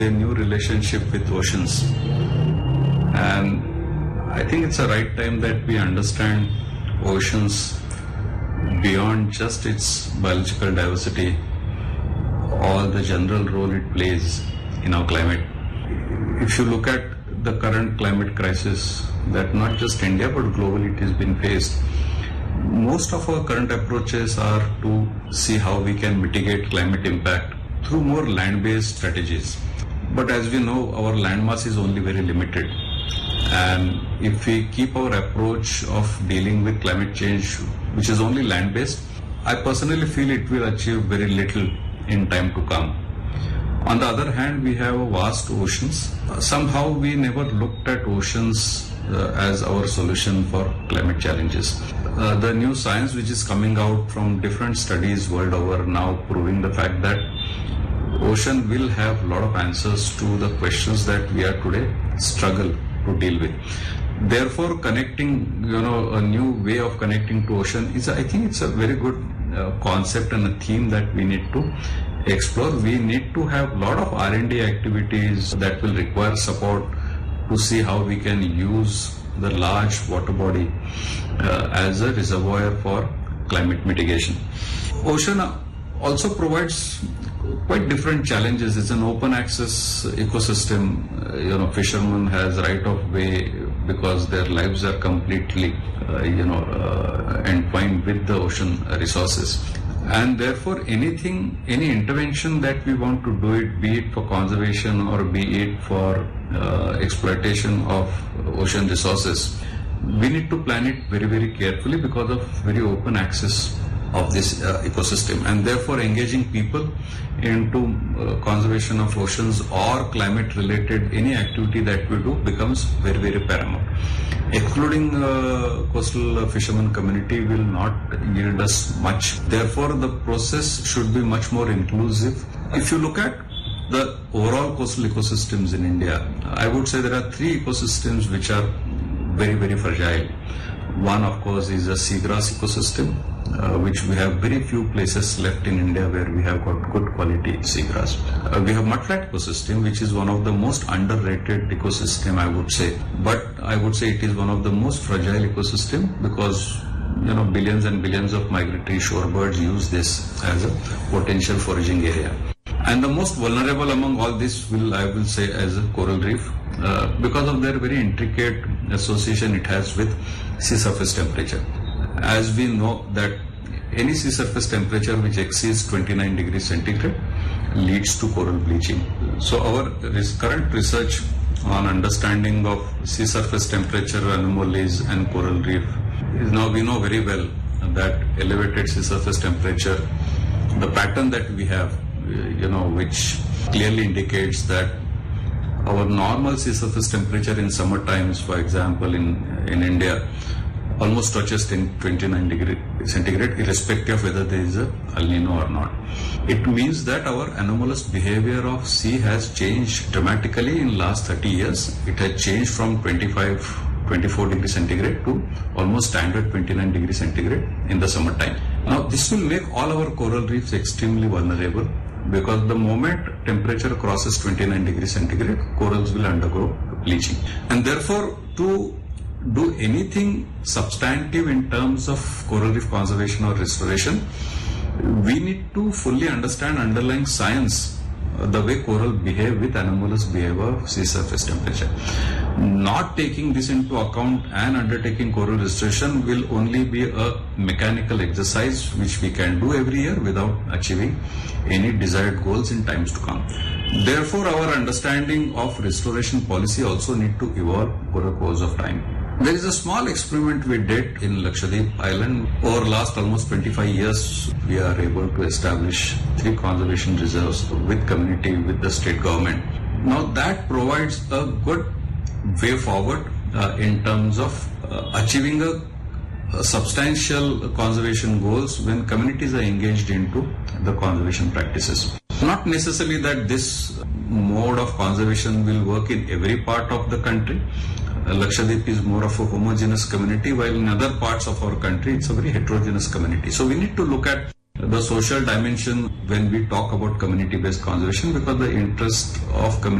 a new relationship with oceans. And I think it's the right time that we understand oceans beyond just its biological diversity, or the general role it plays in our climate. If you look at the current climate crisis that not just India but globally it has been faced, most of our current approaches are to see how we can mitigate climate impact through more land-based strategies. But as we know, our landmass is only very limited. And if we keep our approach of dealing with climate change, which is only land-based, I personally feel it will achieve very little in time to come. On the other hand, we have vast oceans. Somehow we never looked at oceans as our solution for climate challenges. The new science which is coming out from different studies world over now proving the fact that ocean will have a lot of answers to the questions that we are today struggle to deal with. Therefore, connecting, a new way of connecting to ocean is, I think it's a very good concept and a theme that we need to explore. We need to have a lot of R&D activities that will require support to see how we can use the large water body as a reservoir for climate mitigation. Ocean also provides quite different challenges. It's an open access ecosystem. Fishermen has right of way because their lives are completely, entwined with the ocean resources. And therefore, any intervention that we want to do it, be it for conservation or be it for exploitation of ocean resources, we need to plan it very, very carefully because of very open access of this ecosystem, and therefore engaging people into conservation of oceans or climate related any activity that we do becomes very, very paramount. Excluding coastal fishermen community will not yield us much. Therefore, the process should be much more inclusive. If you look at the overall coastal ecosystems in India, I would say there are three ecosystems which are very, very fragile. One, of course, is a seagrass ecosystem, which we have very few places left in India where we have got good quality seagrass. We have mudflat ecosystem, which is one of the most underrated ecosystem, I would say. But I would say it is one of the most fragile ecosystem because billions and billions of migratory shorebirds use this as a potential foraging area. And the most vulnerable among all this I will say as a coral reef, because of their very intricate association it has with sea surface temperature. As we know that any sea surface temperature which exceeds 29 degrees centigrade leads to coral bleaching. So our current research on understanding of sea surface temperature anomalies and coral reef is now we know very well that elevated sea surface temperature, the pattern that we have, which clearly indicates that our normal sea surface temperature in summer times, for example, in India, almost touches 29 degrees centigrade, irrespective of whether there is a El Nino or not. It means that our anomalous behavior of sea has changed dramatically in last 30 years. It has changed from 24 degrees centigrade to almost standard 29 degrees centigrade in the summertime. Now, this will make all our coral reefs extremely vulnerable because the moment temperature crosses 29 degrees centigrade, corals will undergo bleaching. And therefore, to do anything substantive in terms of coral reef conservation or restoration, we need to fully understand underlying science, the way coral behave with anomalous behavior of sea surface temperature. Not taking this into account and undertaking coral restoration will only be a mechanical exercise which we can do every year without achieving any desired goals in times to come. Therefore, our understanding of restoration policy also need to evolve over a course of time. There is a small experiment we did in Lakshadweep Island. Over last almost 25 years, we are able to establish 3 conservation reserves with community, with the state government. Now that provides a good way forward in terms of achieving a substantial conservation goals when communities are engaged into the conservation practices. Not necessarily that this mode of conservation will work in every part of the country. Lakshadweep is more of a homogeneous community, while in other parts of our country it's a very heterogeneous community. So we need to look at the social dimension when we talk about community-based conservation, because the interest of community